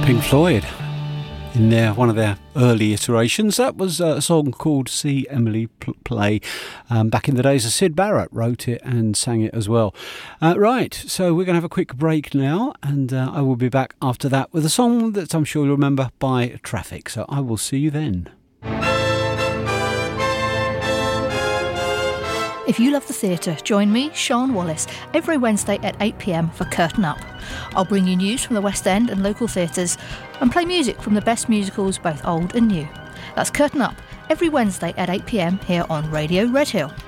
Pink Floyd in one of their early iterations. That was a song called See Emily Play. Back in the days, Syd Barrett wrote it and sang it as well. Right, so we're going to have a quick break now, and I will be back after that with a song that I'm sure you'll remember by Traffic. So I will see you then. If you love the theatre, join me, Sian Wallace, every Wednesday at 8 p.m. for Curtain Up. I'll bring you news from the West End and local theatres and play music from the best musicals, both old and new. That's Curtain Up, every Wednesday at 8 p.m. here on Radio Redhill.